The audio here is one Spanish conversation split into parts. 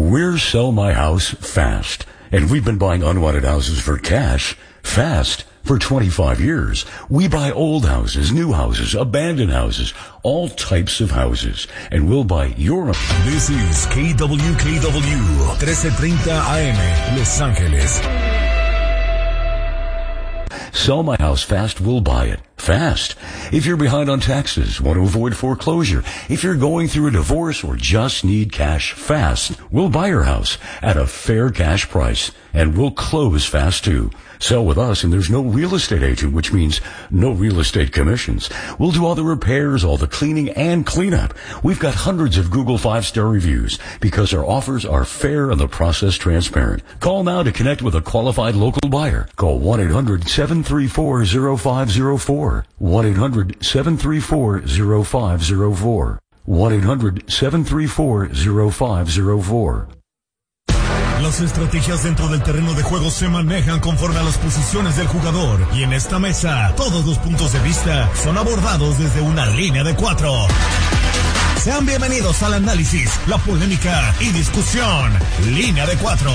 We're Sell My House Fast, and we've been buying unwanted houses for cash fast for 25 years. We buy old houses, new houses, abandoned houses, all types of houses, and we'll buy your... This is KWKW 1330 AM, Los Ángeles. Sell My House Fast, we'll buy it fast. If you're behind on taxes, want to avoid foreclosure, if you're going through a divorce or just need cash fast, we'll buy your house at a fair cash price, and we'll close fast too. Sell with us, and there's no real estate agent, which means no real estate commissions. We'll do all the repairs, all the cleaning, and cleanup. We've got hundreds of Google 5-star reviews because our offers are fair and the process transparent. Call now to connect with a qualified local buyer. Call 1-800-734-0504. 1-800-734-0504. 1-800-734-0504. Las estrategias dentro del terreno de juego se manejan conforme a las posiciones del jugador. Y en esta mesa, todos los puntos de vista son abordados desde una línea de 4. Sean bienvenidos al análisis, la polémica y discusión. Línea de 4.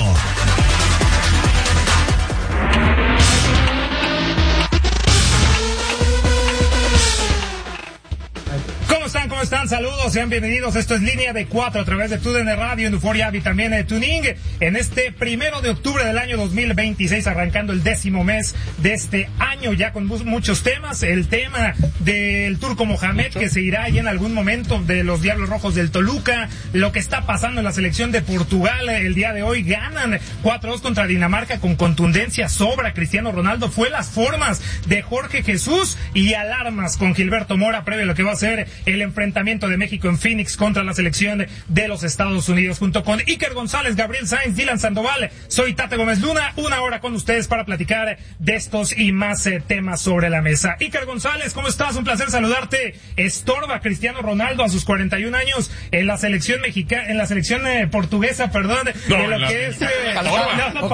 ¿Cómo están? Saludos, sean bienvenidos. Esto es Línea de 4 a través de TUDN Radio, en Euphoria y también de Tuning. En este 1 de octubre del año 2026, arrancando el 10º mes de este año, ya con muchos temas. El tema del Turco Mohamed, que se irá ahí en algún momento, de los Diablos Rojos del Toluca, lo que está pasando en la selección de Portugal. El día de hoy ganan 4-2 contra Dinamarca con contundencia, sobra Cristiano Ronaldo. Fue las formas de Jorge Jesús y alarmas con Gilberto Mora previo a lo que va a ser el enfrentamiento de México en Phoenix contra la selección de los Estados Unidos, junto con Iker González, Gabriel Sainz, Dylan Sandoval. Soy Tate Gómez Luna, una hora con ustedes para platicar de estos y más temas sobre la mesa. Iker González, ¿cómo estás? Un placer saludarte. Estorba Cristiano Ronaldo a sus 41 años en la selección mexicana, en la selección portuguesa, perdón, no, de lo que es de los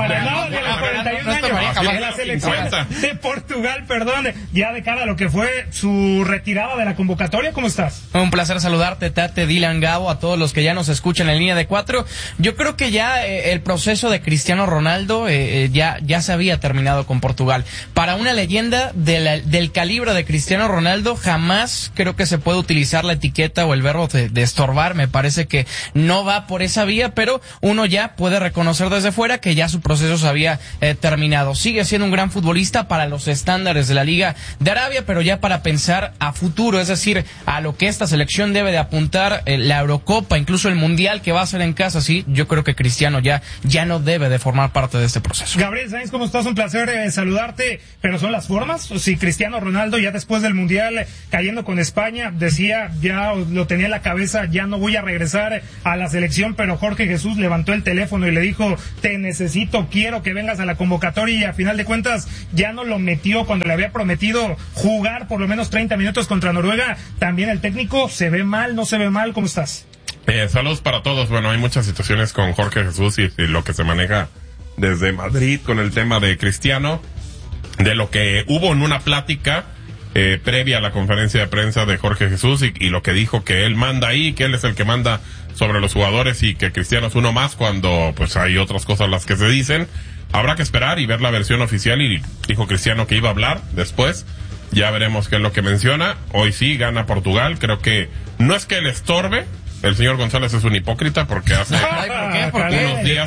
41 años en la selección de Portugal, perdón, ya de cara a lo que fue su retirada de la convocatoria. ¿Cómo estás? Un placer saludarte, Tate, Dylan, Gabo, a todos los que ya nos escuchan en Línea de 4. Yo creo que ya el proceso de Cristiano Ronaldo ya se había terminado con Portugal. Para una leyenda del calibre de Cristiano Ronaldo, jamás creo que se puede utilizar la etiqueta o el verbo de estorbar. Me parece que no va por esa vía, pero uno ya puede reconocer desde fuera que ya su proceso se había terminado. Sigue siendo un gran futbolista para los estándares de la Liga de Arabia, pero ya para pensar a futuro, es decir, a lo que esta selección debe de apuntar, la Eurocopa, incluso el Mundial que va a ser en casa, sí, yo creo que Cristiano ya no debe de formar parte de este proceso. Gabriel Sainz, ¿cómo estás? Un placer saludarte, pero ¿son las formas? Si Cristiano Ronaldo ya después del Mundial, cayendo con España, decía, ya lo tenía en la cabeza, ya no voy a regresar a la selección, pero Jorge Jesús levantó el teléfono y le dijo, te necesito, quiero que vengas a la convocatoria, y a final de cuentas ya no lo metió cuando le había prometido jugar por lo menos 30 minutos contra Noruega. También el técnico, ¿se ve mal, no se ve mal? ¿Cómo estás? Saludos para todos. Bueno, hay muchas situaciones con Jorge Jesús y lo que se maneja desde Madrid con el tema de Cristiano, de lo que hubo en una plática previa a la conferencia de prensa de Jorge Jesús y lo que dijo, que él manda ahí, que él es el que manda sobre los jugadores y que Cristiano es uno más, cuando pues hay otras cosas las que se dicen. Habrá que esperar y ver la versión oficial, y dijo Cristiano que iba a hablar después. Ya veremos qué es lo que menciona. Hoy sí gana Portugal. Creo que no es que él estorbe. El señor González es un hipócrita porque hace unos días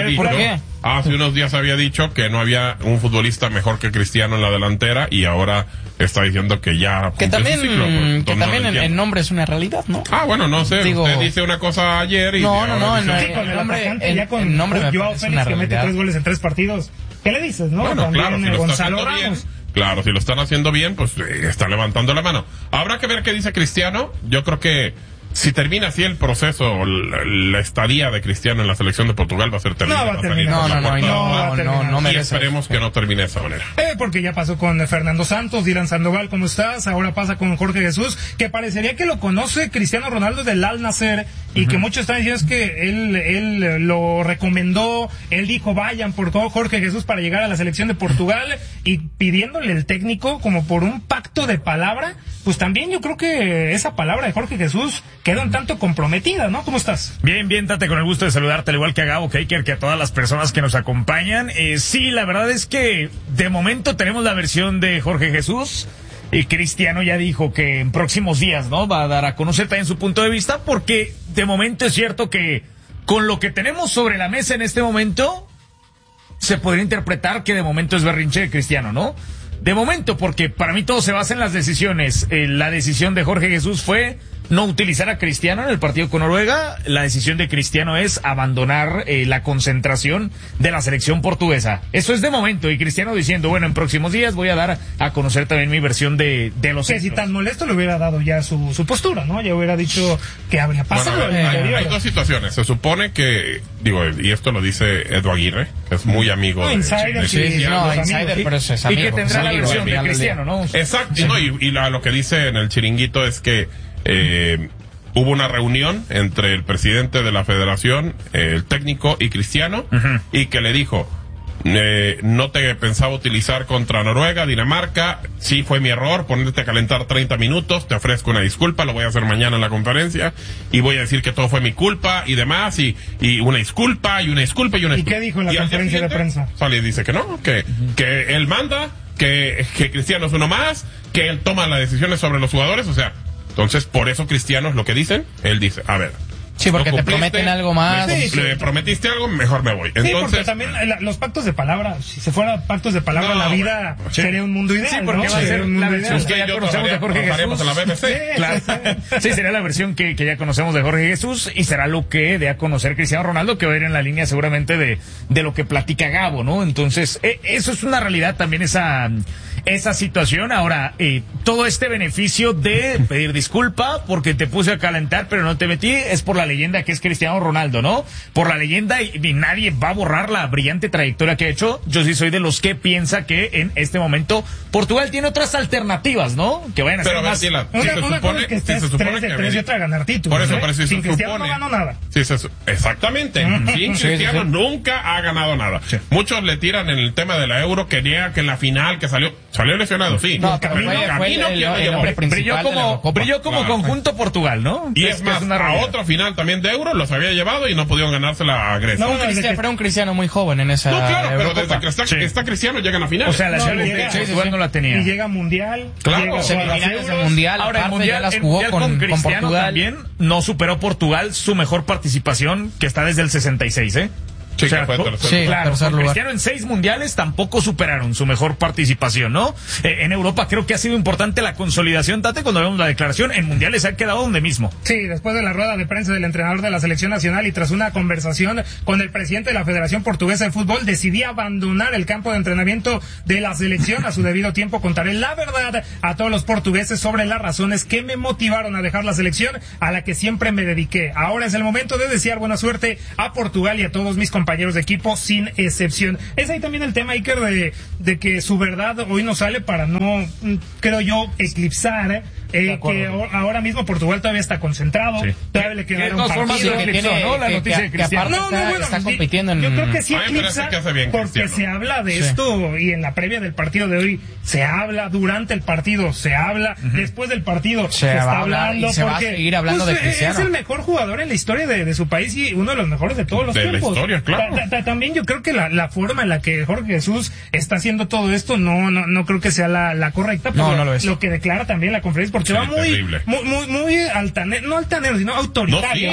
había dicho que no había un futbolista mejor que Cristiano en la delantera, y ahora está diciendo que ya que también el nombre es una realidad, ¿no? Bueno, no sé. Usted dice una cosa ayer y el nombre Joao Félix, que mete 3 goles en 3 partidos. ¿Qué le dices, no? Bueno, también claro, si Gonzalo Ramos. Claro, si lo están haciendo bien, pues está levantando la mano. Habrá que ver qué dice Cristiano. Yo creo que si termina así el proceso, la estadía de Cristiano en la selección de Portugal va a ser terrible. No va a terminar. No merece. Y esperemos que no termine de esa manera. Porque ya pasó con Fernando Santos, Dylan Sandoval, ¿cómo estás? Ahora pasa con Jorge Jesús, que parecería que lo conoce Cristiano Ronaldo del Al Nassr, y que muchos están diciendo es que él lo recomendó, él dijo vayan por Jorge Jesús para llegar a la selección de Portugal, y pidiéndole el técnico como por un pacto de palabra pues también yo creo que esa palabra de Jorge Jesús queda un tanto comprometida, ¿no? ¿Cómo estás? Bien, Tate, con el gusto de saludarte, al igual que a Gabo, que Iker, que a todas las personas que nos acompañan. Sí, la verdad es que de momento tenemos la versión de Jorge Jesús. Y Cristiano ya dijo que en próximos días, ¿no? Va a dar a conocer también su punto de vista, porque de momento es cierto que con lo que tenemos sobre la mesa en este momento, se podría interpretar que de momento es berrinche de Cristiano, ¿no? De momento, porque para mí todo se basa en las decisiones. La decisión de Jorge Jesús fue no utilizar a Cristiano en el partido con Noruega. La decisión de Cristiano es abandonar la concentración de la selección portuguesa. Eso es de momento. Y Cristiano diciendo, bueno, en próximos días voy a dar a conocer también mi versión de los que hechos. Si tan molesto le hubiera dado ya su postura, ¿no? Ya hubiera dicho que habría pasado. Bueno, hay dos situaciones. Se supone que, y esto lo dice Edu Aguirre, que es muy amigo de insider, insider, pero es amigo. Y que tendrá la versión de amigo. Cristiano, ¿no? Exacto. Sí. No, y lo que dice en el chiringuito es que hubo una reunión entre el presidente de la federación, el técnico y Cristiano, y que le dijo, no te pensaba utilizar contra Noruega, Dinamarca, sí fue mi error, ponerte a calentar 30 minutos, te ofrezco una disculpa, lo voy a hacer mañana en la conferencia, y voy a decir que todo fue mi culpa y demás, y una disculpa, y una disculpa, y una disculpa. ¿Y qué dijo en la conferencia de prensa? Sale y dice que no, que él manda, que Cristiano es uno más, que él toma las decisiones sobre los jugadores, o sea, entonces, por eso Cristiano es lo que dicen. Él dice, a ver. Sí, porque te prometen algo más. Le prometiste algo, mejor me voy. Entonces, sí, porque también los pactos de palabra, si se fuera pactos de palabra, la vida sería un mundo ideal. Sí, porque va a ser la versión que ya conocemos de Jorge Jesús. En la BBC. Claro. Sí, sería la versión que ya conocemos de Jorge Jesús y será lo que dé a conocer Cristiano Ronaldo, que va a ir en la línea seguramente de lo que platica Gabo, ¿no? Entonces, eso es una realidad también, esa situación. Ahora, todo este beneficio de pedir disculpa porque te puse a calentar pero no te metí, es por la leyenda que es Cristiano Ronaldo, ¿no? Por la leyenda, y nadie va a borrar la brillante trayectoria que ha hecho. Yo sí soy de los que piensa que en este momento Portugal tiene otras alternativas, ¿no? Que vayan a ser más... Una cosa es que estés 3-3 y otra ganar títulos. Por eso, pero si sin Cristiano supone, no ganó nada. Sí, exactamente. Sin Cristiano nunca ha ganado nada. Sí. Muchos le tiran en el tema de la Euro, que niega que en la final que salió lesionado, sí. No, pero brilló como conjunto Portugal, ¿no? Y es más, a otra final también de Euro los había llevado y no pudieron ganársela a Grecia. Fue un Cristiano muy joven en esa. No, claro, pero Eurocopa. desde que está Cristiano llegan a final. O sea, la Portugal no la tenía. Y llega Mundial. Claro, semifinales del Mundial. Ahora, el Mundial las jugó con Cristiano Portugal. También no superó Portugal su mejor participación, que está desde el 66, ¿eh? Sí, o sea, fue claro, tercer lugar. Cristiano en 6 mundiales tampoco superaron su mejor participación, ¿no? En Europa creo que ha sido importante la consolidación, Tate, cuando vemos la declaración, en mundiales se ha quedado donde mismo. Sí, después de la rueda de prensa del entrenador de la selección nacional y tras una conversación con el presidente de la Federación Portuguesa de Fútbol, decidí abandonar el campo de entrenamiento de la selección a su debido tiempo. Contaré la verdad a todos los portugueses sobre las razones que me motivaron a dejar la selección a la que siempre me dediqué. Ahora es el momento de desear buena suerte a Portugal y a todos mis compañeros de equipo sin excepción. Es ahí también el tema, Iker, de que su verdad hoy no sale para no, creo yo, eclipsar que ahora mismo Portugal todavía está concentrado, todavía le quedaron partidos. ¿No? La noticia de Cristiano. Está compitiendo yo creo que sí eclipsa porque Cristiano. se habla de esto y en la previa del partido de hoy se habla, durante el partido se habla, después del partido se está hablando, se va a seguir hablando de Cristiano. Es el mejor jugador en la historia de su país y uno de los mejores de todos los tiempos. La historia, claro. También yo creo que la forma en la que Jorge Jesús está haciendo todo esto no creo que sea la correcta, pero lo que declara también la conferencia porque va muy altanero, no altanero, sino autoritario.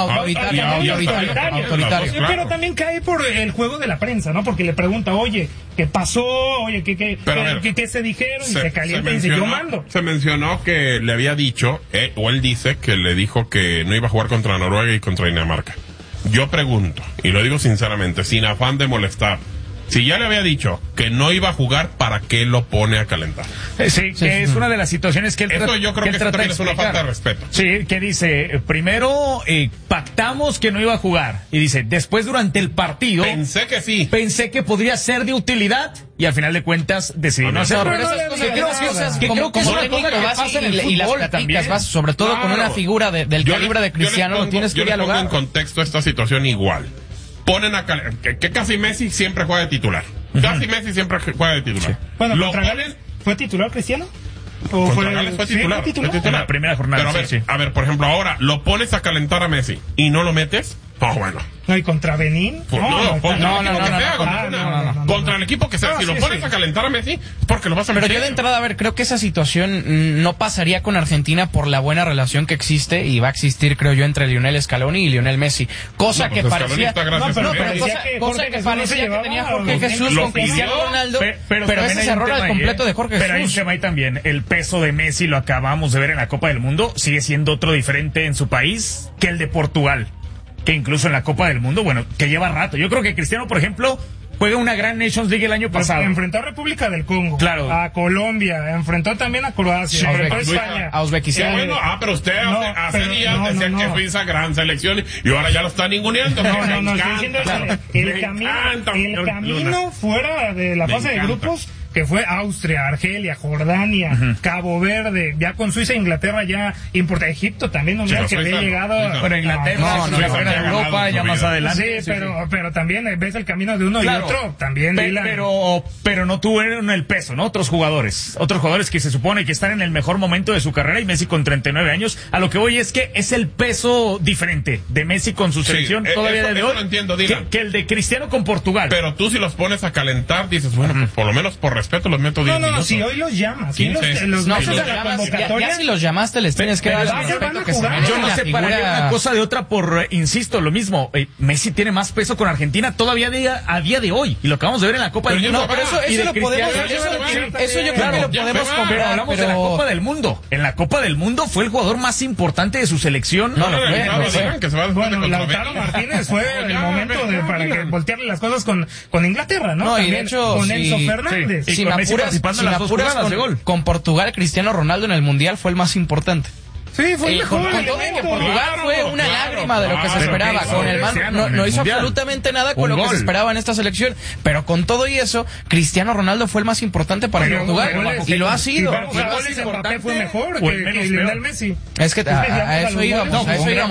Autoritario. Pero también cae por el juego de la prensa, ¿no? Porque le pregunta, oye, ¿qué pasó? Oye, ¿qué se dijeron? Y se calienta y dice, yo mando. Se mencionó que le había dicho, o él dice que le dijo que no iba a jugar contra Noruega y contra Dinamarca. Yo pregunto, y lo digo sinceramente, sin afán de molestar, si ya le había dicho que no iba a jugar, ¿para qué lo pone a calentar? Sí, es una de las situaciones que él trata. Eso yo creo que también es una falta de respeto. Sí, que dice, primero pactamos que no iba a jugar. Y dice, después durante el partido... Pensé que sí. Pensé que podría ser de utilidad. Y al final de cuentas decidí no hacerlo. Como técnico y las platicas, sobre todo con una figura del calibre de Cristiano, lo tienes que dialogar. Yo le pongo en contexto esta situación igual. Ponen a que casi Messi siempre juega de titular. Casi Messi siempre juega de titular. Sí. Bueno, ¿fue titular Cristiano? Contra Gales fue titular. En la primera jornada. Pero a ver, por ejemplo, ahora, ¿lo pones a calentar a Messi y no lo metes? Oh, bueno. No, ¿y contra Benín? Contra el equipo que sea. Si lo pones a calentar a Messi, es porque lo vas a meter. Pero yo de entrada, a ver, creo que esa situación no pasaría con Argentina por la buena relación que existe y va a existir, creo yo, entre Lionel Scaloni y Lionel Messi. Cosa que parecía... Cosa que parecía que tenía Jorge Jesús con Cristiano Ronaldo, pero ese es error al completo de Jorge Jesús. Pero hay un tema ahí también. El peso de Messi, lo acabamos de ver en la Copa del Mundo, sigue siendo otro diferente en su país que el de Portugal. Que incluso en la Copa del Mundo, bueno, que lleva rato. Yo creo que Cristiano, por ejemplo, juega una gran Nations League el año pasado. Enfrentó a República del Congo, claro, a Colombia, enfrentó también a Croacia, enfrentó a España, a Uzbekistán. Bueno, pero usted hace días decía que fue esa gran selección y ahora ya lo está ninguneando. No, estoy diciendo el camino fuera de la fase de grupos, que fue Austria, Argelia, Jordania, Cabo Verde, ya con Suiza e Inglaterra ya importa. Egipto también, no que había llegado. Pero Inglaterra, fuera de Europa, ya más adelante. Sí, pero también ves el camino de uno y otro, también. Pero no tuvieron el peso, ¿no? Otros jugadores que se supone que están en el mejor momento de su carrera y Messi con 39 años. A lo que voy es que es el peso diferente de Messi con su selección todavía de hoy, que el de Cristiano con Portugal. Pero tú si los pones a calentar, dices, bueno, pues por lo menos por respeto los meto 10 minutos. Si hoy los llamas, los metes a la convocatoria. Ya si los llamaste les tienes que dar el respeto que se merece. Yo no separaría una cosa de otra insisto, lo mismo, Messi tiene más peso con Argentina todavía a día de hoy, y lo acabamos de ver en la Copa del Mundo. Pero eso lo podemos, eso yo creo que lo podemos comparar. Pero hablamos de la Copa del Mundo. En la Copa del Mundo fue el jugador más importante de su selección. Bueno, Lautaro Martínez fue el momento para que voltearle las cosas con Inglaterra, ¿no? Y de hecho, con Enzo Fernández. Si me apuras con Portugal, Cristiano Ronaldo en el Mundial fue el más importante. Sí, fue el mejor. Con todo que Portugal fue una lágrima de lo que se esperaba. Con el no hizo absolutamente nada con lo que se esperaba en esta selección. Pero con todo y eso, Cristiano Ronaldo fue el más importante para Portugal. Y lo ha sido. Mbappé fue mejor que Lionel Messi. Es que a eso íbamos.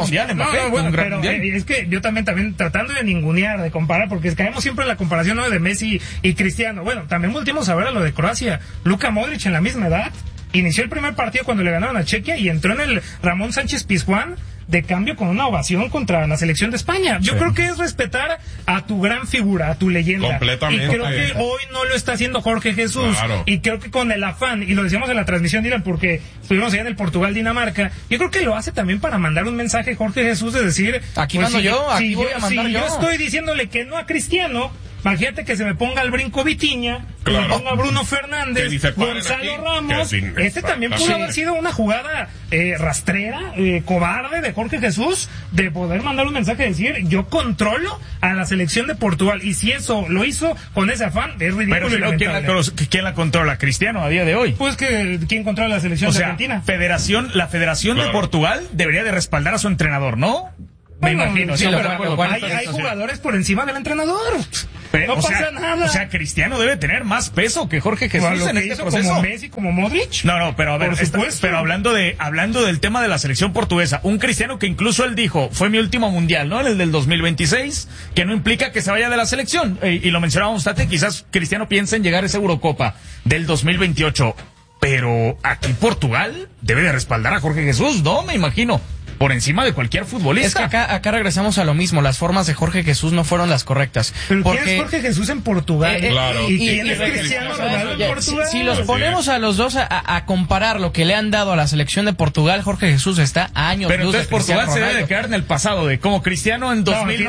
Pero es que yo también tratando de ningunear, de comparar, porque caemos siempre en la comparación, ¿no?, de Messi y Cristiano. Bueno, también volvimos a ver a lo de Croacia. Luka Modric en la misma edad. Inició el primer partido cuando le ganaron a Chequia y entró en el Ramón Sánchez Pizjuán de cambio con una ovación contra la selección de España. Yo creo que es respetar a tu gran figura, a tu leyenda. Completamente. Y creo que hoy no lo está haciendo Jorge Jesús. Claro. Y creo que con el afán, y lo decíamos en la transmisión, Dylan, porque estuvimos allá en el Portugal-Dinamarca, yo creo que lo hace también para mandar un mensaje Jorge Jesús de decir... Aquí mando yo, aquí voy a mandar yo. Yo estoy diciéndole que no a Cristiano... Imagínate que se me ponga al brinco Vitinha, que me ponga Bruno Fernández, Gonzalo Ramos. También pudo haber sido una jugada rastrera, cobarde de Jorge Jesús, de poder mandar un mensaje y decir, yo controlo a la selección de Portugal. Y si eso lo hizo con ese afán, es ridículo. Pero ¿quién la controla? ¿Cristiano a día de hoy? Pues ¿quién controla la selección de Argentina? La Federación de Portugal debería de respaldar a su entrenador, ¿no? Me imagino. Sí, hay jugadores por encima del entrenador. No pasa nada. O sea, Cristiano debe tener más peso que Jorge Jesús en este proceso. Como Messi, como Modric. No, pero a ver, pero hablando del tema de la selección portuguesa, un Cristiano que incluso él dijo, fue mi último mundial, ¿no? El del 2026, que no implica que se vaya de la selección. Y lo mencionábamos, Tate, quizás Cristiano piensa en llegar a esa Eurocopa del 2028. Pero aquí Portugal debe de respaldar a Jorge Jesús, ¿no? Me imagino. Por encima de cualquier futbolista. Es que acá regresamos a lo mismo. Las formas de Jorge Jesús no fueron las correctas. ¿Pero quién es Jorge Jesús en Portugal? Claro. ¿Y quién es Cristiano Ronaldo en Portugal? Si los ponemos a los dos a comparar lo que le han dado a la selección de Portugal, Jorge Jesús está a años pero luz entonces de Cristiano Portugal Ronaldo. Se debe de quedar en el pasado, de como Cristiano en 2000.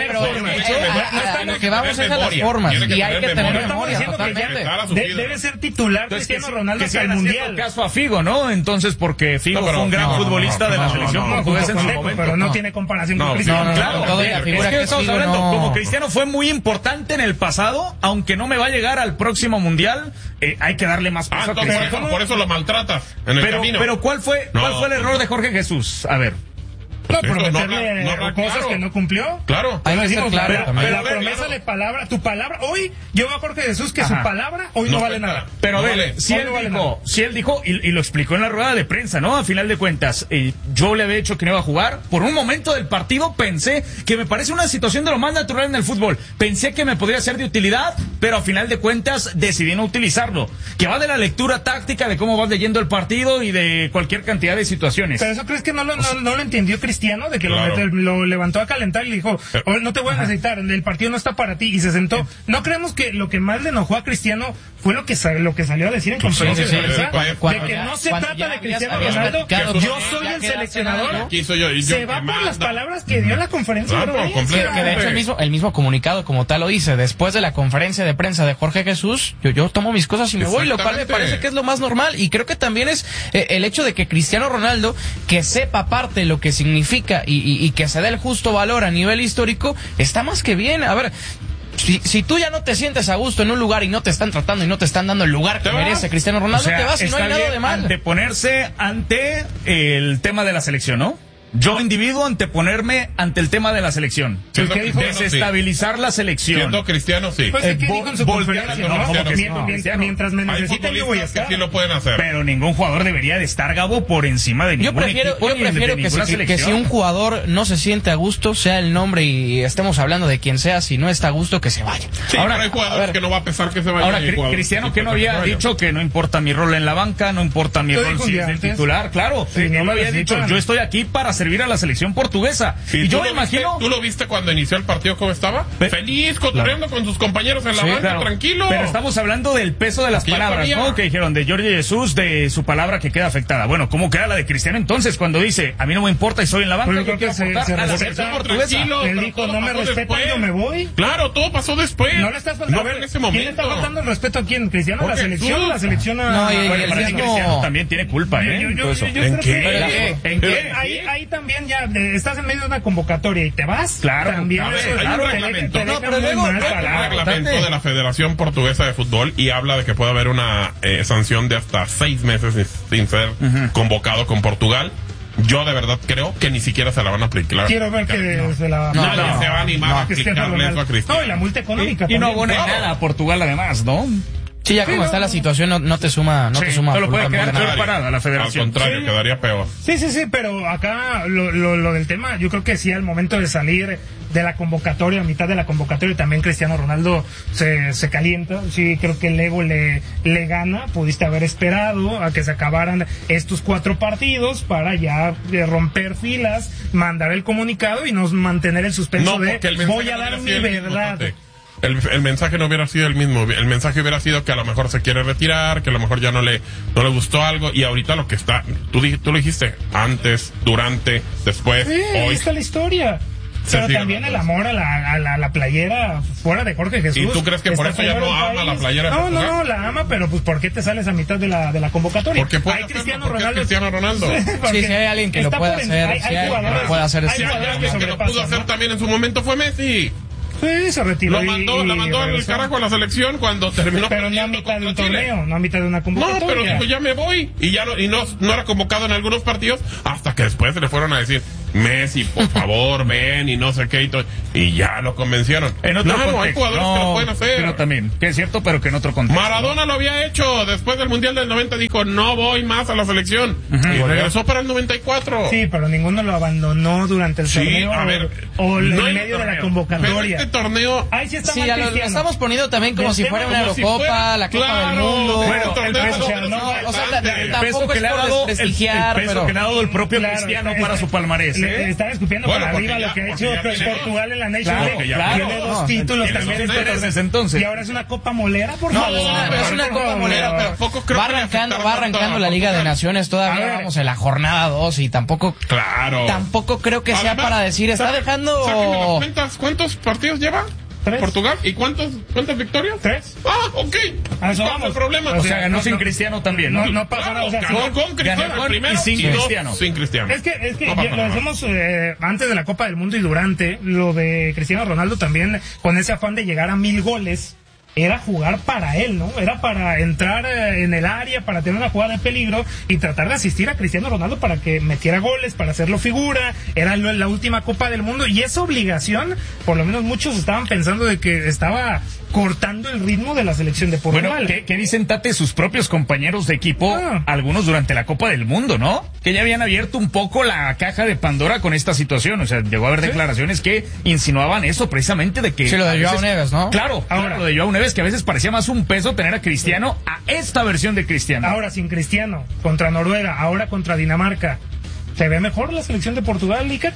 Lo que vamos es a las formas. Y hay que tener memoria totalmente. Debe ser titular Cristiano Ronaldo hasta el Mundial. Caso a Figo, ¿no? Entonces, porque Figo fue un gran futbolista de la selección portuguesa en su momento. Pero no tiene comparación con Cristiano. Claro, es que estamos hablando, como Cristiano fue muy importante en el pasado, aunque no me va a llegar al próximo mundial, hay que darle más peso a Cristiano. Por eso lo maltratas en el camino. Pero ¿cuál fue el error de Jorge Jesús? A ver. No, Pues eso, prometerle cosas claro. que no cumplió. Claro. Hay que ser claro pero también. la promesa de palabra, tu palabra, hoy, yo veo a Jorge Jesús que su palabra hoy no vale nada. Pero No a ver, vale. si Hoy él no vale dijo, y lo explicó en la rueda de prensa, ¿no? A final de cuentas, yo le había dicho que no iba a jugar. Por un momento del partido pensé que me parece una situación de lo más natural en el fútbol. Pensé que me podría ser de utilidad, pero a final de cuentas decidí no utilizarlo. Que va de la lectura táctica, de cómo vas leyendo el partido y de cualquier cantidad de situaciones. Pero eso crees que no lo entendió Cristiano, de que Claro. lo levantó a calentar y le dijo, "Oh, no te voy a necesitar, el partido no está para ti", y se sentó. ¿No creemos que lo que más le enojó a Cristiano fue lo que salió a decir en conferencia sí, de prensa? cuando De que ya- no se cuando trata ya de habías- Cristiano habías Ronaldo, platicado, yo ya soy el quedaste seleccionador. ganado. Aquí soy yo, y yo Se que va por manda. las palabras que dio en la conferencia Claro, de prensa. completamente. Que de hecho el mismo comunicado como tal lo hice después de la conferencia de prensa de Jorge Jesús. Yo tomo mis cosas y me voy, lo cual me Exactamente. parece que es lo más normal. Y creo que también es el hecho de que Cristiano Ronaldo, que sepa parte de lo que significa y que se dé el justo valor a nivel histórico, está más que bien. A ver, si tú ya no te sientes a gusto en un lugar y no te están tratando y no te están dando el lugar que ¿Te vas? merece Cristiano Ronaldo, te vas y no está hay nada bien de mal. anteponerse ante el tema de la selección, ¿no? Yo, individuo, anteponerme ante el tema de la selección. Siendo ¿Qué dijo? Cristiano, sí. Desestabilizar la selección. Siendo Cristiano, sí. Pues, ¿qué dijo en su voltear conferencia? a ¿No? como que sí, Mientras me Hay necesiten, yo voy a futbolistas que estar. sí lo pueden hacer. Pero ningún jugador debería de estar, Gabo, por encima de Yo ningún prefiero equipo ni de que ninguna si selección. un jugador no se siente a gusto, sea el nombre y estemos hablando de quien sea, si no está a gusto, que se vaya. Sí, Ahora, pero hay a jugadores ver. que no va a pesar que se vayan. Ahora, y hay jugadores Cristiano, que no pesar había se vayan. dicho que no importa mi rol en la banca, no importa mi Lo rol dijo si un es día de antes. titular, claro. Sí, no Él lo había dicho, necesitan. yo estoy aquí para servir a la selección portuguesa. Y yo ¿Tú me lo imagino... viste? ¿Tú lo viste cuando inició el partido cómo estaba? Feliz, cotorreando con sus compañeros en la Sí, banca, Claro, tranquilo. pero estamos hablando del peso de las Aquí ya palabras, sabía. ¿no? Que dijeron de Jorge Jesús, de su palabra que queda afectada. Bueno, ¿cómo queda la de Cristiano entonces cuando dice, a mí no me importa y soy en la banca, Pero yo yo creo quiero que se aportar a la respeta, selección Estaba portuguesa? tranquilo, Él pero dijo, todo no me pasó respetan, después. yo me voy. Claro, todo pasó después. No le estás faltando. No A ver, en ese ¿quién momento. le está faltando el respeto a quién? ¿Cristiano a la Jorge selección? Jesús. La selección a... No, y Bueno, el para mí mismo- Cristiano también tiene culpa, ¿eh? Yo- en todo eso. yo ¿En creo qué? que- ¿En qué? Ahí también ya estás en medio de una convocatoria y te vas. Claro, también a ver, eso hay un te deja- reglamento. te No, deja pero muy luego- mal luego- parado. Un reglamento de la Federación Portuguesa de Fútbol y habla de que puede haber una sanción de hasta 6 meses sin ser convocado con Portugal. Yo de verdad creo que ni siquiera se la van a aplicar. Quiero ver que se la... Nadie no, se va a animar a Cristiano aplicarle eso a Ronaldo. Cristiano. No, y la multa económica Y no también. abona Claro. nada a Portugal además, ¿no? Sí, ya como está la situación, no te suma, no Sí, te suma solo puede absolutamente quedar nada. peor parada la federación. Al contrario, Sí. quedaría peor. Sí, pero acá lo del tema, yo creo que sí, al momento de salir de la convocatoria, a mitad de la convocatoria, también Cristiano Ronaldo se calienta. Sí, creo que el ego le gana. Pudiste haber esperado a que se acabaran estos 4 partidos para ya romper filas, mandar el comunicado y nos mantener el suspenso No, de porque el mensaje voy a no dar hubiera mi sido el mismo, verdad. Tate. El mensaje no hubiera sido el mismo. El mensaje hubiera sido que a lo mejor se quiere retirar, que a lo mejor ya no le gustó algo. Y ahorita lo que está, tú lo dijiste, antes, durante, después, Sí, ahí hoy. está la historia. Se Pero sigue también el hablando. amor a la playera fuera de Jorge Jesús. ¿Y tú crees que por Está eso ya fuera no del ama país. la playera de No, Portugal? no, la ama, pero pues ¿por qué te sales a mitad de la convocatoria? Porque puede Hay hacerlo, Cristiano porque es Ronaldo. Cristiano Ronaldo. Porque Sí, si hay alguien que lo está pueda por hacer, hay si hay alguien que jugadores- lo pueda hacer, hay sí. Si hay jugadores alguien que lo pudo sobrepasan, hacer ¿no? también en su momento fue Messi. Sí, se retiró. La mandó al regresó. carajo a la selección cuando terminó. Pero no a perdiendo mitad de un contra Chile. torneo, no a mitad de una No, convocatoria. pero dijo, ya me voy. Y ya no era convocado en algunos partidos hasta que después se le fueron a decir, Messi, por favor, ven y no sé qué y todo. Y ya lo convencieron. En otro Claro, hay contexto. jugadores que lo pueden hacer. Pero también, que es cierto, pero que en otro contexto. Maradona lo había hecho. Después del Mundial del 90 dijo, no voy más a la selección. Y regresó para el 94. Sí, pero ninguno lo abandonó durante el Sí, torneo a ver, o no en el medio de la torneo. convocatoria. Pero este torneo... Ahí sí está Sí, mal ya lo Cristiano. estamos poniendo también como Del si tema fuera una como si Eurocopa, fuera- la Copa del claro. Mundo. Bueno, el torneo peso- no, no, o sea, bastante. El tampoco peso que es le ha por dado, el desprestigiar, peso pero- que le ha dado el propio Claro, Cristiano está- para su palmarés, Le ¿eh? están escupiendo Bueno, para arriba porque lo que ha ya hecho tiene Portugal en la Nation Claro, League. claro. Tiene dos No, títulos tiene también. dos títulos desde entonces. Y ahora es una copa molera, por No, favor. es una Por Copa favor. Molera, pero Tampoco creo va que le arrancando afectara tanto la a Liga de Portugal. Naciones, todavía A ver. vamos en la jornada 2 y tampoco Claro. creo que sea Además, para decir, está sáquenme las dejando... cuentas. ¿Cuántos partidos lleva 3. Portugal? ¿Y cuántas victorias? 3. Ah, ok. A eso ¿Cuál es vamos. el problema? O sea, ganó no, sin no. Cristiano también, ¿no? No pasa nada. O sea, ganó con Cristiano ganó con el primero y sin dos Cristiano. sin Cristiano. Es que No pasa lo nada. decimos antes de la Copa del Mundo y durante lo de Cristiano Ronaldo también con ese afán de llegar a 1000 goles. era jugar para él, ¿no? Era para entrar en el área, para tener una jugada de peligro y tratar de asistir a Cristiano Ronaldo para que metiera goles, para hacerlo figura. Era la última Copa del Mundo y esa obligación, por lo menos muchos estaban pensando de que estaba cortando el ritmo de la selección de Portugal. Bueno, ¿qué dicen, Tate, sus propios compañeros de equipo, algunos durante la Copa del Mundo, ¿no? Que ya habían abierto un poco la caja de Pandora con esta situación. O sea, llegó a haber declaraciones que insinuaban eso precisamente de que... Sí, lo de Joao Neves, ¿no? Claro, ahora lo de Joao Neves, que a veces parecía más un peso tener a Cristiano a esta versión de Cristiano. Ahora sin Cristiano, contra Noruega, ahora contra Dinamarca. ¿Se ve mejor la selección de Portugal, Iker?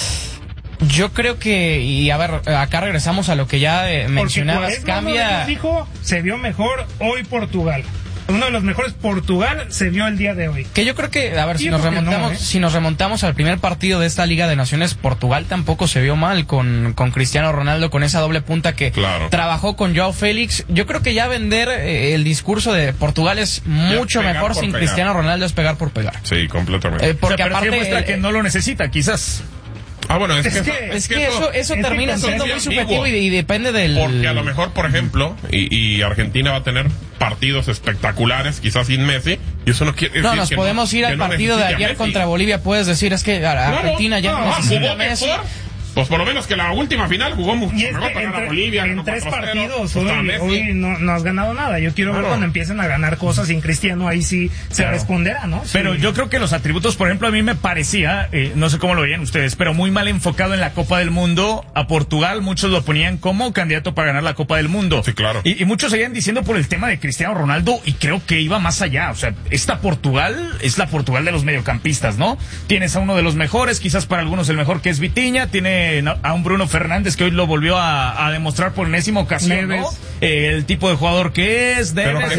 Yo creo que, y a ver, acá regresamos a lo que ya mencionabas, cambia... Dijo, se vio mejor hoy Portugal. Uno de los mejores Portugal se vio el día de hoy. Que yo creo que, a ver, si nos remontamos al primer partido de esta Liga de Naciones, Portugal tampoco se vio mal con Cristiano Ronaldo, con esa doble punta que trabajó con Joao Félix. Yo creo que ya vender el discurso de Portugal es mucho mejor sin Cristiano Ronaldo, es pegar por pegar. Sí, completamente. Porque aparte demuestra que no lo necesita, quizás. Ah, bueno, es que eso termina siendo muy subjetivo y depende del... Porque a lo mejor, por ejemplo, y Argentina va a tener partidos espectaculares, quizás sin Messi, y eso no quiere decir nos que podemos ir al partido de ayer contra Bolivia, puedes decir, es que Argentina ya no necesita a Messi. Pues por lo menos que la última final jugó mucho mejor para ganar a Bolivia. En 3 partidos hoy no has ganado nada. Yo quiero ver cuando empiecen a ganar cosas sin Cristiano, ahí sí se responderá, ¿no? Sí. Pero yo creo que los atributos, por ejemplo, a mí me parecía, no sé cómo lo veían ustedes, pero muy mal enfocado en la Copa del Mundo. A Portugal muchos lo ponían como candidato para ganar la Copa del Mundo. Sí, claro. Y muchos seguían diciendo por el tema de Cristiano Ronaldo, y creo que iba más allá. O sea, esta Portugal es la Portugal de los mediocampistas, ¿no? Tienes a uno de los mejores, quizás para algunos el mejor, que es Vitinha. Tiene a un Bruno Fernández que hoy lo volvió a demostrar por enésima ocasión, ¿no? El tipo de jugador que es.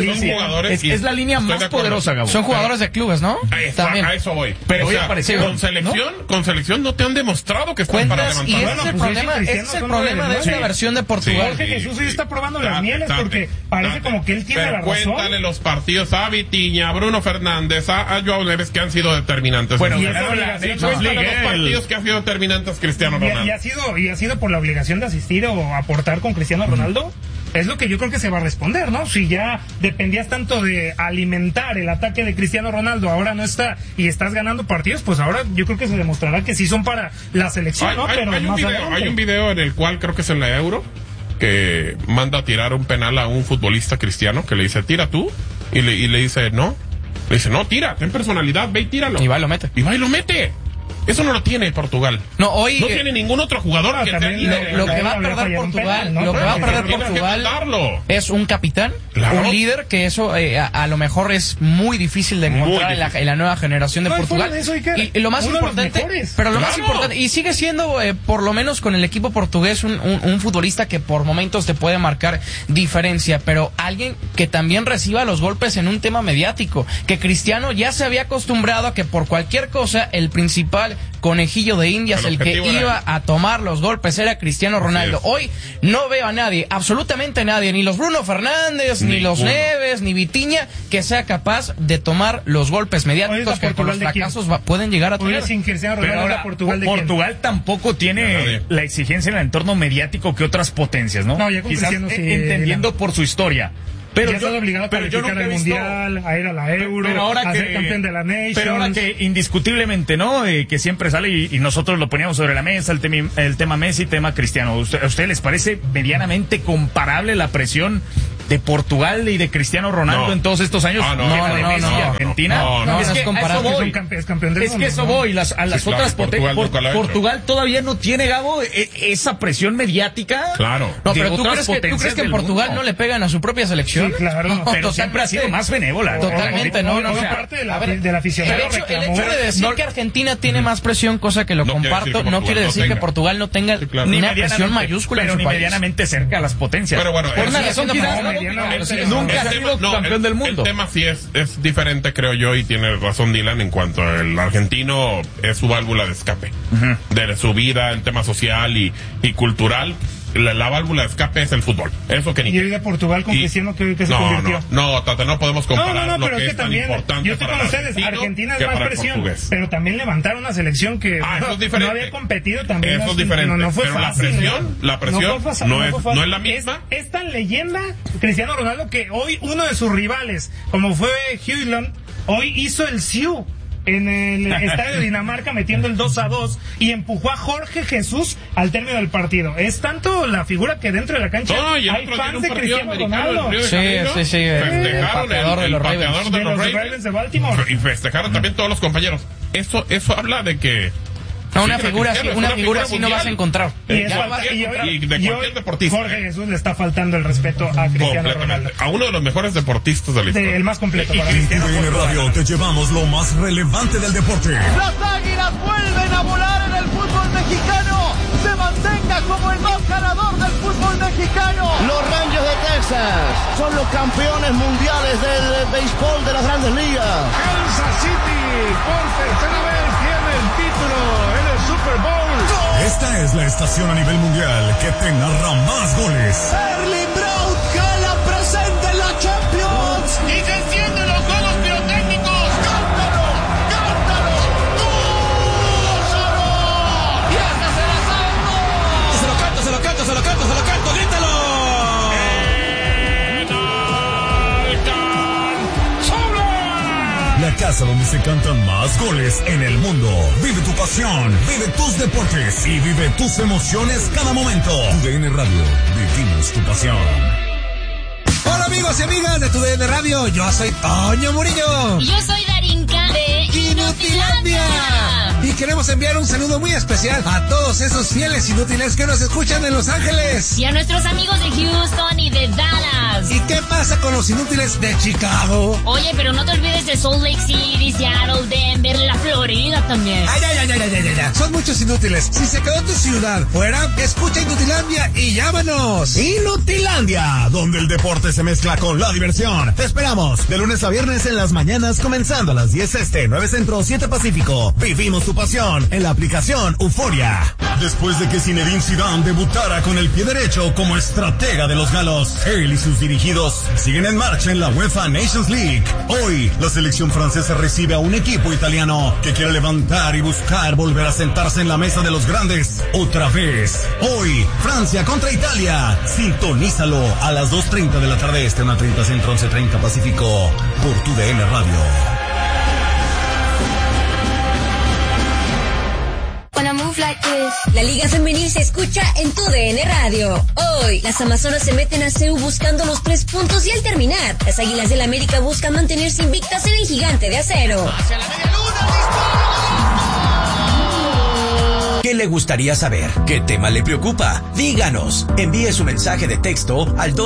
Es la línea más poderosa, Gabo. Son jugadores de clubes, ¿no? También. A eso voy. Pero con selección no te han demostrado que están para levantar. Y ese es el problema de esta versión de Portugal. Jorge Jesús hoy está probando las mieles porque parece como que él tiene la razón. Cuéntale los partidos a Vitinha, a Bruno Fernández, a Joao Neves, que han sido determinantes. Bueno, cuéntale los partidos que han sido determinantes Cristiano Ronaldo. Y ha sido por la obligación de asistir o aportar con Cristiano Ronaldo. Es lo que yo creo que se va a responder, ¿no? Si ya dependías tanto de alimentar el ataque de Cristiano Ronaldo, ahora no está y estás ganando partidos, pues ahora yo creo que se demostrará que sí son para la selección, ¿no? Pero hay un video en el cual creo que es en la Euro, que manda a tirar un penal a un futbolista cristiano, que le dice, tira tú, y le dice, no. Le dice, no, tira, ten personalidad, ve y tíralo. Y va y lo mete. Eso no lo tiene Portugal. No tiene ningún otro jugador que lo que va a perder Portugal, es un capitán, un líder, que eso a lo mejor es muy difícil de encontrar en la nueva generación de Portugal. Y lo más importante, y sigue siendo por lo menos con el equipo portugués un futbolista que por momentos te puede marcar diferencia, pero alguien que también reciba los golpes en un tema mediático, que Cristiano ya se había acostumbrado a que por cualquier cosa el principal conejillo de Indias, el que iba a tomar los golpes, era Cristiano Ronaldo. Hoy no veo a nadie, absolutamente nadie, ni los Bruno Fernández, ni los Neves, ni Vitinha, que sea capaz de tomar los golpes mediáticos que por los fracasos pueden llegar a tener. Sin Cristiano Ronaldo, pero ahora, Portugal tampoco tiene la exigencia en el entorno mediático que otras potencias, ¿no? Quizás entendiendo por su historia. Pero ya estás obligado a calificar al Mundial, a ir a la Euro, a ser campeón de la Nations. Pero ahora que indiscutiblemente, ¿no? Que siempre sale y nosotros lo poníamos sobre la mesa, el tema Messi, tema Cristiano. ¿A ustedes les parece medianamente comparable la presión de Portugal y de Cristiano Ronaldo en todos estos años? Argentina. No, es comparable. Es campeón del mundo. Es que eso voy. Las otras potencias. Portugal todavía no tiene, Gabo, esa presión mediática. Claro. No, pero ¿tú crees que en Portugal no le pegan a su propia selección? Sí, claro. Pero siempre ha sido más benévola. Totalmente, no. Parte del aficionado el hecho de decir que Argentina tiene más presión, cosa que lo comparto, no quiere decir que Portugal no tenga ni una presión mayúscula en su país. Pero ni medianamente cerca a las potencias. Pero bueno, por una razón nunca ha sido campeón del mundo. El tema sí es diferente, creo yo, y tiene razón Dylan en cuanto al argentino es su válvula de escape de su vida, el tema social y cultural. la válvula de escape es el fútbol. Eso que ni. Y hoy de Portugal con Cristiano que se convirtió. Tate, no podemos comparar lo pero que es es que también, importante. yo estoy con ustedes, Argentina es más presión, pero también levantaron una selección que no había competido también. Eso es diferente. No fue pero fácil. La presión no es la misma. Es tan leyenda Cristiano Ronaldo que hoy uno de sus rivales, como fue Højlund, hoy hizo el Siu en el estadio de Dinamarca metiendo el 2-2 y empujó a Jorge Jesús al término del partido. Es tanto la figura que dentro de la cancha hay fans de Cristiano Ronaldo. Sí. El pateador de los Ravens de Baltimore. Y festejaron también todos los compañeros. Eso habla de que una figura así no vas a encontrar. Y de cualquier deportista. Jorge Jesús le está faltando el respeto a Cristiano Ronaldo. A uno de los mejores deportistas de la historia. El más completo para mí. En TUDN Radio te llevamos lo más relevante del deporte. Las Águilas vuelven a volar en el fútbol mexicano. Se mantenga como el más ganador del fútbol mexicano. Los Rangers de Texas son los campeones mundiales del béisbol de las Grandes Ligas. Kansas City por tercera vez tiene el título en el Super Bowl. Esta es la estación a nivel mundial que te narra más goles. Erling Braut Haaland presente en la Champions. Y se encienden los juegos pirotécnicos. ¡Cántalo! ¡Gózalo! ¡Y esta se la saben todos! Se lo canto, grítalo. La casa donde se cantan más goles en el mundo. Vive tu pasión, vive tus deportes y vive tus emociones cada momento. TUDN Radio, vivimos tu pasión. Hola amigos y amigas de TUDN Radio, yo soy Toño Murillo. Y yo soy Darinka de Inutilandia. Y queremos enviar un saludo muy especial a todos esos fieles inútiles que nos escuchan en Los Ángeles. Y a nuestros amigos de Houston y de Dallas. ¿Y qué pasa con los inútiles de Chicago? Oye, pero no te olvides de Salt Lake City, Seattle, Denver, la Florida también. Ay. Son muchos inútiles. Si se quedó tu ciudad fuera, escucha Inutilandia y llámanos. Inutilandia, donde el deporte se mezcla con la diversión. Te esperamos de lunes a viernes en las mañanas, comenzando a las 10 este, 9 centro, 7 pacífico. Vivimos tu pasión en la aplicación Euforia. Después de que Zinedine Zidane debutara con el pie derecho como estratega de los galos, él y sus dirigidos siguen en marcha en la UEFA Nations League. Hoy, la selección francesa recibe a un equipo italiano que quiere levantar y buscar volver a sentarse en la mesa de los grandes otra vez. Hoy, Francia contra Italia. Sintonízalo a las 2:30 de la tarde este, 1:30 centro, 11:30 pacífico, por TUDN Radio. La Liga Femenil se escucha en TUDN Radio. Hoy, las Amazonas se meten a CEU buscando los 3 puntos y al terminar, las Águilas del América buscan mantenerse invictas en el Gigante de Acero. Hacia la media luna, ¿Qué le gustaría saber? ¿Qué tema le preocupa? Díganos. Envíe su mensaje de texto al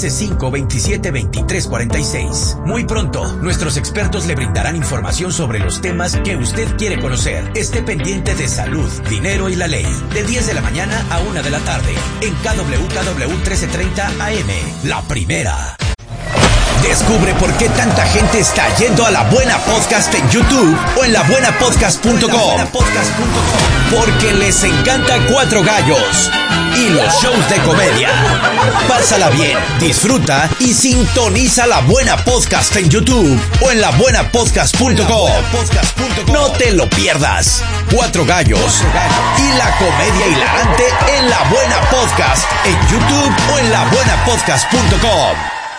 213-527-2346. Muy pronto, nuestros expertos le brindarán información sobre los temas que usted quiere conocer. Esté pendiente de salud, dinero y la ley. De 10 de la mañana a 1 de la tarde. En KWKW 1330 AM. La primera. Descubre por qué tanta gente está yendo a La Buena Podcast en YouTube o en labuenapodcast.com. Porque les encanta Cuatro Gallos y los shows de comedia. Pásala bien, disfruta y sintoniza La Buena Podcast en YouTube o en labuenapodcast.com. No te lo pierdas. Cuatro Gallos y la comedia hilarante en La Buena Podcast en YouTube o en labuenapodcast.com.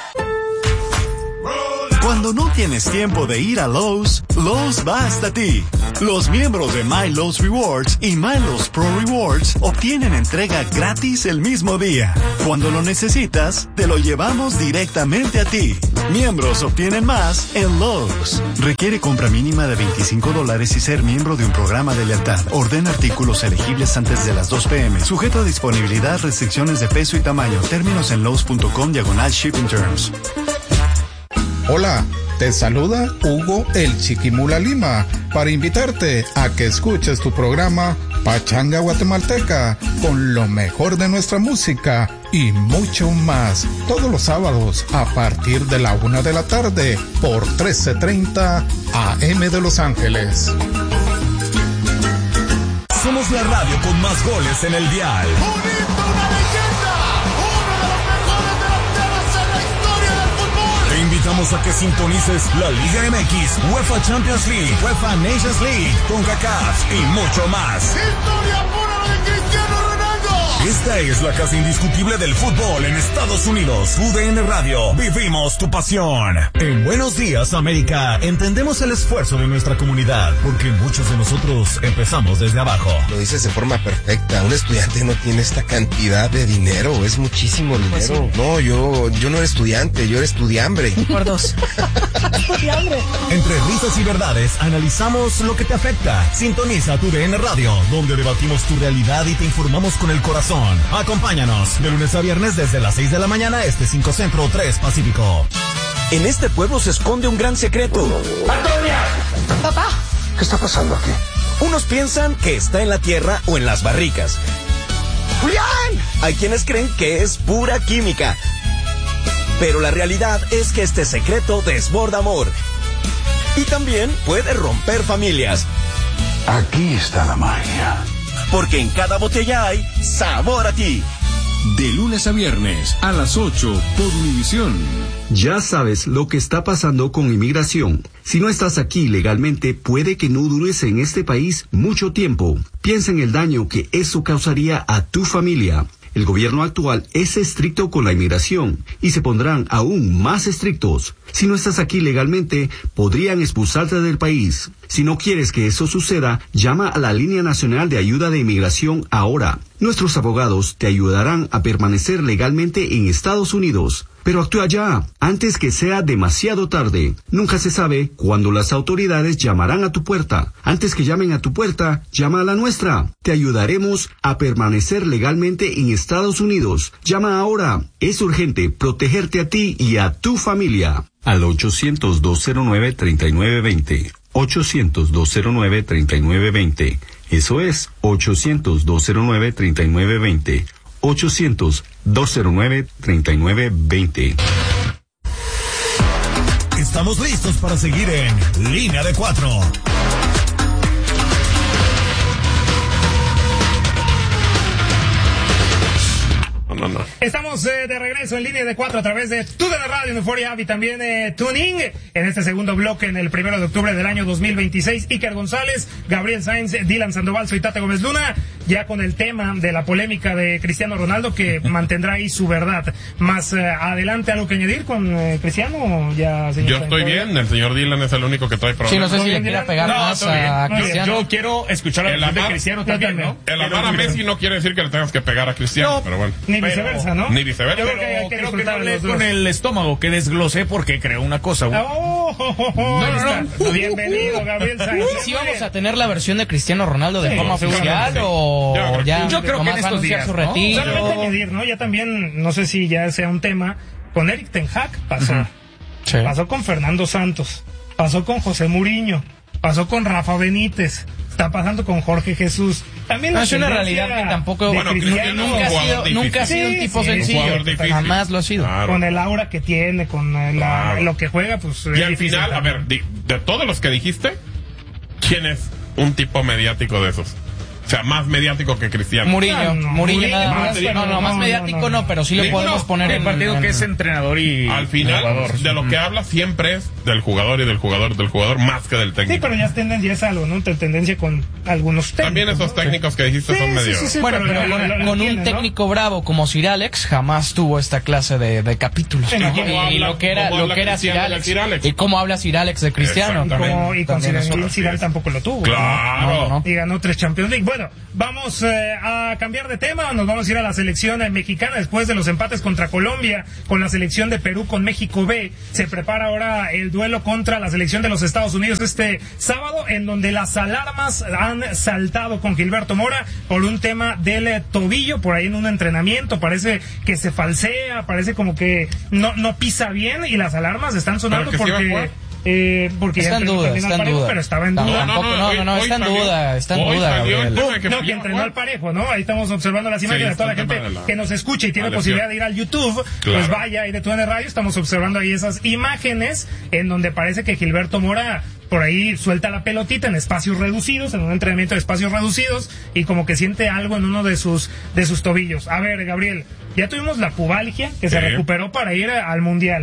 Cuando no tienes tiempo de ir a Lowe's, Lowe's va hasta ti. Los miembros de My Lowe's Rewards y My Lowe's Pro Rewards obtienen entrega gratis el mismo día. Cuando lo necesitas, te lo llevamos directamente a ti. Miembros obtienen más en Lowe's. Requiere compra mínima de $25 y ser miembro de un programa de lealtad. Ordena artículos elegibles antes de las 2 p.m. Sujeto a disponibilidad, restricciones de peso y tamaño. Términos en lowes.com/shipping terms. Hola, te saluda Hugo el Chiquimula Lima para invitarte a que escuches tu programa Pachanga Guatemalteca con lo mejor de nuestra música y mucho más todos los sábados a partir de la 1 de la tarde por 1330 AM de Los Ángeles. Somos la radio con más goles en el dial. ¡Bonito, una leyenda! invitamos a que sintonices la Liga MX, UEFA Champions League, UEFA Nations League, CONCACAF y mucho más. ¡Historia pura de Cristiano Ronaldo! Esta es la casa indiscutible del fútbol en Estados Unidos. UDN Radio, vivimos tu pasión. En Buenos Días, América, entendemos el esfuerzo de nuestra comunidad, porque muchos de nosotros empezamos desde abajo. Lo dices de forma perfecta. Un estudiante no tiene esta cantidad de dinero, es muchísimo dinero. Pues sí. No, yo no era estudiante, yo era estudiambre. Por dos. Estudiambre. Entre risas y verdades, analizamos lo que te afecta. Sintoniza tu UDN Radio, donde debatimos tu realidad y te informamos con el corazón. Acompáñanos de lunes a viernes desde las 6 de la mañana, 5 Centro, 3 Pacífico. En este pueblo se esconde un gran secreto. ¡Antonia! ¡Papá! ¿Qué está pasando aquí? Unos piensan que está en la tierra o en las barricas. ¡Julián! Hay quienes creen que es pura química. Pero la realidad es que este secreto desborda amor. Y también puede romper familias. Aquí está la magia. Porque en cada botella hay sabor a ti. De lunes a viernes a las 8 por Univisión. Ya sabes lo que está pasando con inmigración. Si no estás aquí legalmente, puede que no dures en este país mucho tiempo. Piensa en el daño que eso causaría a tu familia. El gobierno actual es estricto con la inmigración y se pondrán aún más estrictos. Si no estás aquí legalmente, podrían expulsarte del país. Si no quieres que eso suceda, llama a la Línea Nacional de Ayuda de Inmigración ahora. Nuestros abogados te ayudarán a permanecer legalmente en Estados Unidos. Pero actúa ya, antes que sea demasiado tarde. Nunca se sabe cuándo las autoridades llamarán a tu puerta. Antes que llamen a tu puerta, llama a la nuestra. Te ayudaremos a permanecer legalmente en Estados Unidos. Llama ahora. Es urgente protegerte a ti y a tu familia. Al 800-209-3920. 800-209-3920. Eso es 800-209-3920. 800-209-3920. Estamos listos para seguir en Línea de 4. No. Estamos de regreso en Línea de 4 a través de TUDN Radio, en Euphoria App y también Tuning. En este segundo bloque, en el 1 de octubre del año 2026, Iker González, Gabriel Sainz, Dylan Sandoval, soy Tate Gómez Luna, ya con el tema de la polémica de Cristiano Ronaldo, que mantendrá ahí su verdad. Más adelante, ¿algo que añadir con Cristiano? Ya, señor. Yo estoy bien, el señor Dylan es el único que trae problemas. Sí, no sé si le quiera pegar más a Cristiano. Yo quiero escuchar la voz de Cristiano también, ¿no? El amar a Messi no quiere decir que le tengas que pegar a Cristiano, pero bueno. Ni viceversa, ¿no? Ni viceversa. Yo creo que no hablé con el estómago, que desglosé porque creo una cosa. No. Bienvenido, Gabriel Sainz. ¿Sí vamos a tener la versión de Cristiano Ronaldo de forma oficial o ya? Yo creo que en estos días, su retiro. Solamente añadir, ¿no? Ya también, no sé si ya sea un tema, con Erik ten Hag pasó. Sí. Pasó con Fernando Santos, pasó con José Mourinho, pasó con Rafa Benítez, está pasando con Jorge Jesús. También es una realidad que tampoco nunca ha sido un tipo sencillo, jamás lo ha sido. Claro. Con el aura que tiene, con lo que juega, pues. Y al final, a ver, de todos los que dijiste, ¿quién es un tipo mediático de esos? O sea, más mediático que Cristiano. Mourinho más mediático no, pero sí lo podemos poner en el partido que es entrenador y al final jugador. De lo que habla siempre es del jugador y del jugador más que del técnico. Sí, pero ya es algo, ¿no? Tendencia con algunos técnicos. También esos técnicos que dijiste son medio. Bueno, pero con un técnico bravo como Sir Alex jamás tuvo esta clase de capítulos. Y lo que era Sir Alex y cómo habla Sir Alex de Cristiano. Y con Zidane tampoco lo tuvo. Claro. ¿no? Y ganó 3 Champions League. Bueno, vamos a cambiar de tema. Nos vamos a ir a la selección mexicana después de los empates contra Colombia, con la selección de Perú, con México B. Se prepara ahora el duelo contra la selección de los Estados Unidos este sábado, en donde las alarmas han saltado con Gilberto Mora por un tema del tobillo, por ahí en un entrenamiento. Parece que se falsea, parece como que no pisa bien, y las alarmas están sonando porque está en duda, pero estaba en duda. No, está en duda. Que entrenó al parejo, ¿no? Ahí estamos observando las imágenes de toda la gente que nos escucha y tiene posibilidad de ir al YouTube, pues vaya, ahí de TUDN Radio, estamos observando ahí esas imágenes en donde parece que Gilberto Mora por ahí suelta la pelotita en espacios reducidos, en un entrenamiento de espacios reducidos, y como que siente algo en uno de sus tobillos. A ver, Gabriel, ya tuvimos la pubalgia que se recuperó para ir al Mundial.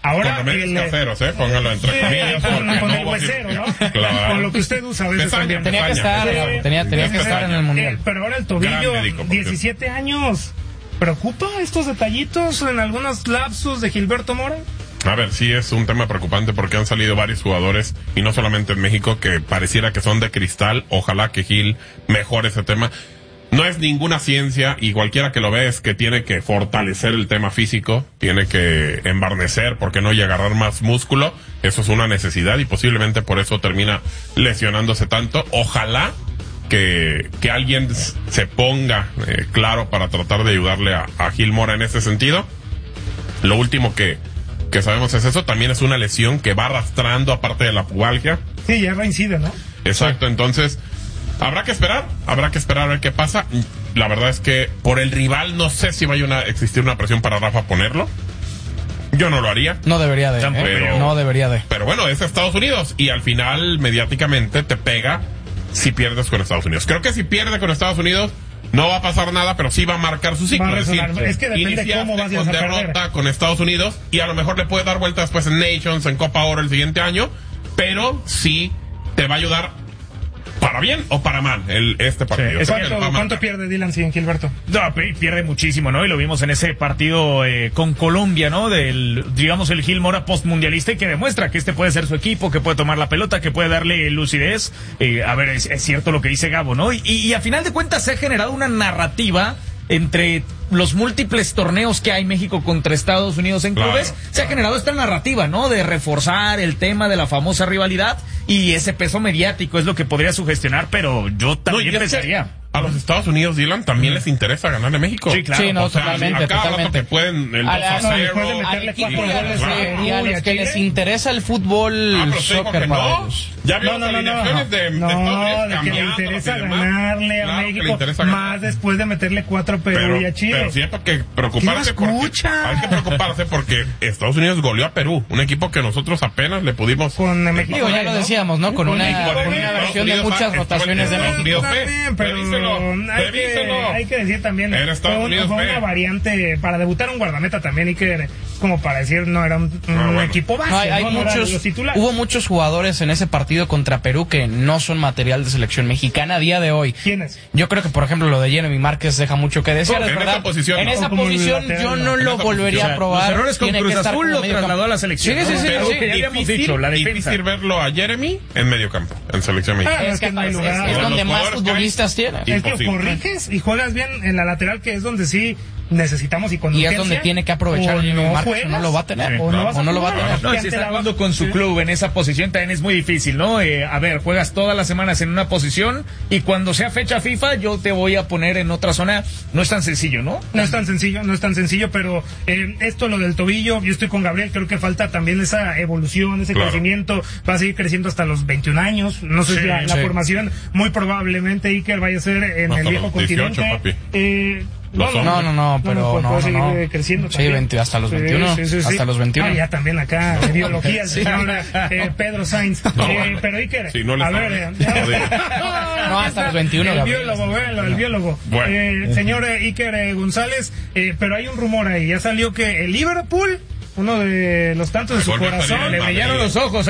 Ahora con remedios caseros, póngalo entre comillas. Con el huesero, ¿no? Claro. Con lo que usted usa a veces también. Tenía que estar en el Mundial. Pero ahora el tobillo, médico, 17 años. ¿Preocupa estos detallitos en algunos lapsus de Gilberto Mora? A ver, sí es un tema preocupante porque han salido varios jugadores, y no solamente en México, que pareciera que son de cristal. Ojalá que Gil mejore ese tema. No es ninguna ciencia, y cualquiera que lo ve es que tiene que fortalecer el tema físico, tiene que embarnecer, porque no, y agarrar más músculo. Eso es una necesidad, y posiblemente por eso termina lesionándose tanto. Ojalá que alguien se ponga claro para tratar de ayudarle a Gil Mora en ese sentido. Lo último que sabemos es eso. También es una lesión que va arrastrando, aparte de la pubalgia. Sí, ya reincide, ¿no? Exacto, entonces habrá que esperar a ver qué pasa. La verdad es que por el rival no sé si vaya a existir una presión para Rafa ponerlo. Yo no lo haría. No debería de. No debería de. Pero bueno, es Estados Unidos, y al final mediáticamente te pega si pierdes con Estados Unidos. Creo que si pierde con Estados Unidos no va a pasar nada, pero sí va a marcar su ciclo. Es que depende de cómo vayas con a derrota perder con Estados Unidos, y a lo mejor le puede dar vuelta después en Nations, en Copa Oro el siguiente año, pero sí te va a ayudar para bien o para mal este partido. Sí. ¿Cuánto pierde Dylan sin Gilberto? No, pierde muchísimo, ¿no? Y lo vimos en ese partido con Colombia, ¿no? Digamos, el Gil Mora postmundialista, y que demuestra que este puede ser su equipo, que puede tomar la pelota, que puede darle lucidez. A ver, es cierto lo que dice Gabo, ¿no? Y a final de cuentas se ha generado una narrativa entre los múltiples torneos que hay México contra Estados Unidos en clubes. Se ha generado esta narrativa, ¿no? De reforzar el tema de la famosa rivalidad, y ese peso mediático es lo que podría sugestionar, pero yo también pensaría. A los Estados Unidos, Dylan, también les interesa ganarle a México. Sí, claro. Sí, no, totalmente. Que pueden el 2-0. Y a los que les interesa el fútbol soccer para ellos. Ya vimos alineaciones de Estados Unidos, de que le interesa ganarle a México, más después de meterle 4 a Perú y a Chile. Pero siento que preocuparse hay que preocuparse porque Estados Unidos goleó a Perú, un equipo que nosotros apenas le pudimos. Con México. Digo, ya lo decíamos, ¿no? Con una versión de muchas rotaciones de México. Pero hay que decir también, fue una variante para debutar un guardameta también, y que como para decir no era un equipo base. Hubo muchos jugadores en ese partido contra Perú que no son material de selección mexicana a día de hoy. ¿Quiénes? Yo creo que, por ejemplo, lo de Jeremy Márquez deja mucho que desear, es verdad. En esa posición yo no lo volvería a probar. Los errores con Cruz Azul lo trasladó a la selección. Sí. Ya habíamos dicho, la defensa. Difícil verlo a Jeremy en medio campo, en selección mexicana. Es donde más futbolistas tiene. Es que corriges y juegas bien en la lateral, que es donde sí necesitamos, y es donde tiene que aprovechar el Márquez, no lo va a tener. No lo va a tener. No, si está jugando con su club en esa posición también es muy difícil, ¿no? A ver, juegas todas las semanas en una posición, y cuando sea fecha FIFA yo te voy a poner en otra zona. No es tan sencillo, ¿no? No es tan sencillo, pero esto, lo del tobillo, yo estoy con Gabriel, creo que falta también esa evolución, ese crecimiento. Va a seguir creciendo hasta los 21 años, no sé si la formación, muy probablemente Iker vaya a ser en el viejo 18, continente. Pero puede seguir creciendo. Sí, hasta los 21. Sí. Hasta los 21. Ya también acá, de biología, el señor Pedro Sainz. Pero Iker, a ver. No, hasta los 21. El biólogo. Señor Iker González, pero hay un rumor ahí. Ya salió que el Liverpool, uno de los tantos de su corazón, le brillaron los ojos.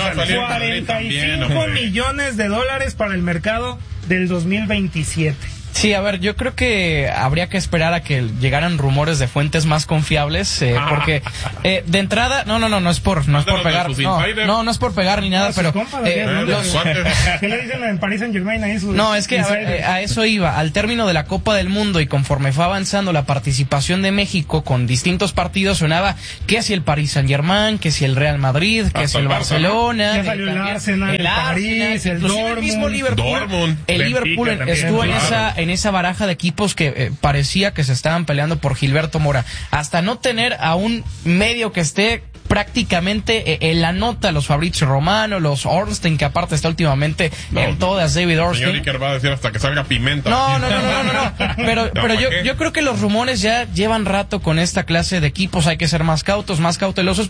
$45 millones para el mercado del 2027. Sí, a ver, yo creo que habría que esperar a que llegaran rumores de fuentes más confiables, porque de entrada, no es por pegar, no es por pegar ni nada, pero ¿qué le dicen en Paris Saint-Germain ahí? No, es que a eso iba. Al término de la Copa del Mundo, y conforme fue avanzando la participación de México con distintos partidos, sonaba que si el Paris Saint-Germain, que si el Real Madrid, que si el Barcelona, ya salió el Arsenal, el París, el Dortmund, el mismo Liverpool. El Liverpool estuvo en esa baraja de equipos que parecía que se estaban peleando por Gilberto Mora. Hasta no tener a un medio que esté prácticamente en la nota, los Fabrizio Romano, los Ornstein, que aparte está últimamente en todas, David Ornstein. Señor Iker va a decir hasta que salga Pimenta. No. Pero yo creo que los rumores ya llevan rato con esta clase de equipos. Hay que ser más cautelosos,